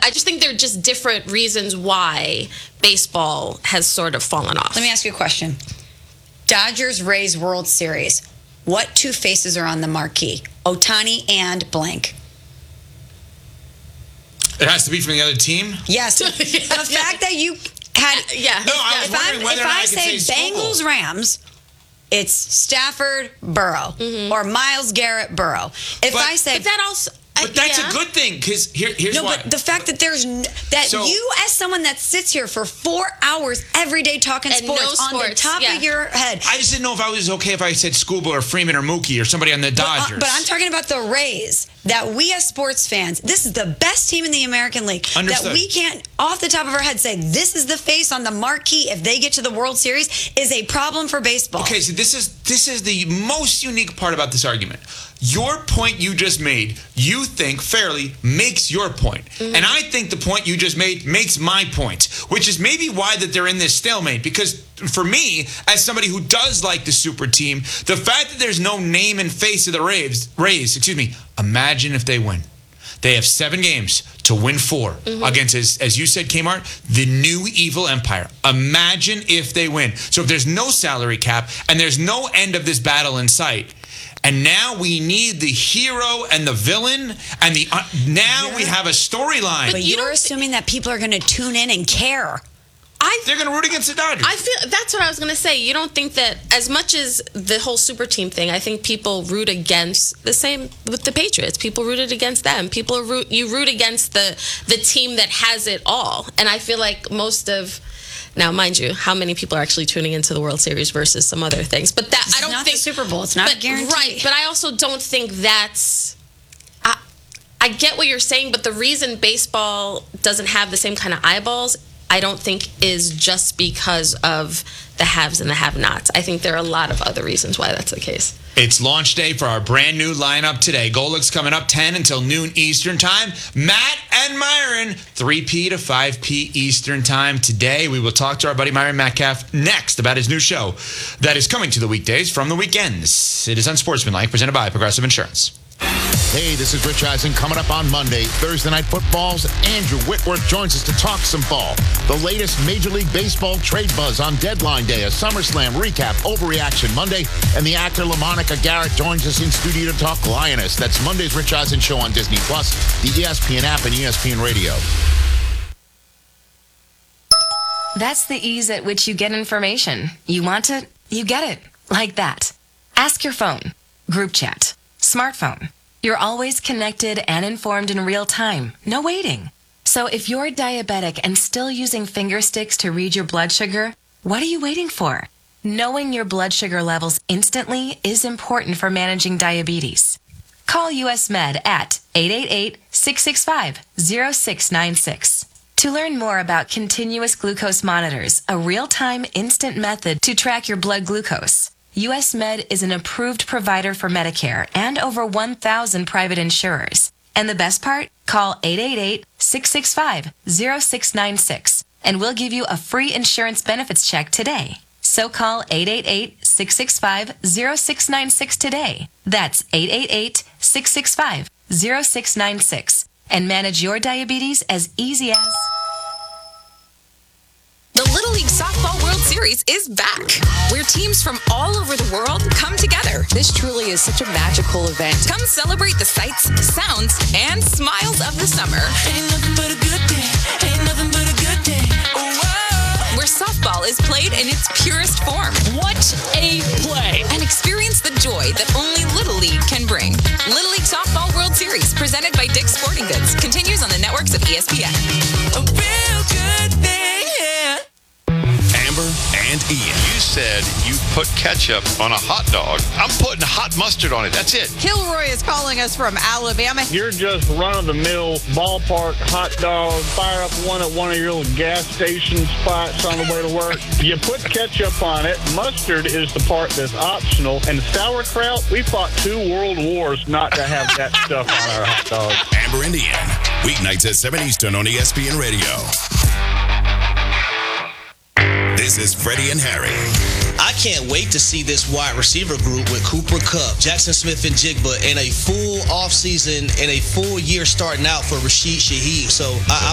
I just think they're just different reasons why baseball has sort of fallen off. Let me ask you a question. Dodgers-Rays World Series. What two faces are on the marquee? Ohtani and blank. It has to be from the other team? Yes. The fact that you had... Yeah. No, I was wondering whether or not I could say Bengals-Rams, it's Stafford Burrow or Myles Garrett Burrow. But that also... But that's a good thing, because here's why. But the fact that you, as someone that sits here for 4 hours every day talking sports on the top of your head. I just didn't know if I was okay if I said Scuba or Freeman or Mookie or somebody on the Dodgers. But I'm talking about the Rays, that we as sports fans, this is the best team in the American League. Understood. That we can't, off the top of our head, say this is the face on the marquee if they get to the World Series is a problem for baseball. Okay, so this is the most unique part about this argument. Your point you just made, you think fairly makes your point. And I think the point you just made makes my point, which is maybe why that they're in this stalemate. Because for me, as somebody who does like the super team, the fact that there's no name and face of the Rays, imagine if they win. They have 7 games to win 4 against, as you said, Kmart, the new evil empire. Imagine if they win. So if there's no salary cap and there's no end of this battle in sight, and now we need the hero and the villain, and we have a storyline. But you're assuming that people are going to tune in and care. They're going to root against the Dodgers. I feel that's what I was going to say. You don't think that as much as the whole super team thing, I think people root against the same with the Patriots. People rooted against them. You root against the team that has it all. And I feel like now, mind you, how many people are actually tuning into the World Series versus some other things? But I don't think the Super Bowl. It's not guaranteed. Right, but I also don't think that's. I get what you're saying, but the reason baseball doesn't have the same kind of eyeballs, I don't think is just because of the haves and the have-nots. I think there are a lot of other reasons why that's the case. It's launch day for our brand new lineup today. Golic's coming up 10 until noon Eastern time. Matt and Myron, 3P to 5P Eastern time. Today, we will talk to our buddy Myron Metcalf next about his new show that is coming to the weekdays from the weekends. It is Unsportsmanlike, presented by Progressive Insurance. Hey, this is Rich Eisen. Coming up on Monday, Thursday Night Football's Andrew Whitworth joins us to talk some ball. The latest Major League Baseball trade buzz on deadline day, a SummerSlam recap, Overreaction Monday, and the actor LaMonica Garrett joins us in studio to talk Lioness. That's Monday's Rich Eisen Show on Disney+, the ESPN app, and ESPN Radio. That's the ease at which you get information. You want it, you get it. Like that. Ask your phone. Group chat. Smartphone. You're always connected and informed in real time. No waiting. So if you're diabetic and still using finger sticks to read your blood sugar, what are you waiting for? Knowing your blood sugar levels instantly is important for managing diabetes. Call US Med at 888-665-0696. To learn more about continuous glucose monitors, a real-time instant method to track your blood glucose. US Med is an approved provider for Medicare and over 1,000 private insurers. And the best part? Call 888-665-0696 and we'll give you a free insurance benefits check today. So call 888-665-0696 today. That's 888-665-0696 and manage your diabetes as easy as... The Little League Softball World Series is back, where teams from all over the world come together. This truly is such a magical event. Come celebrate the sights, sounds, and smiles of the summer. Ain't nothing but a good day. Ain't nothing but a good day. Whoa! Where softball is played in its purest form. What a play! And experience the joy that only Little League can bring. Little League Softball World Series, presented by Dick's Sporting Goods, continues on the networks of ESPN. A real good thing, yeah. Amber and Ian. You said you put ketchup on a hot dog. I'm putting hot mustard on it. That's it. Kilroy is calling us from Alabama. You're just run-of-the-mill ballpark hot dog. Fire up one at one of your little gas station spots on the way to work. You put ketchup on it. Mustard is the part that's optional. And sauerkraut, we fought 2 world wars not to have that stuff on our hot dogs. Amber and Ian. Weeknights at 7 Eastern on ESPN Radio. This is Freddie and Harry. I can't wait to see this wide receiver group with Cooper Kupp, Jackson Smith-Njigba, and a full offseason and a full year starting out for Rashid Shaheed. So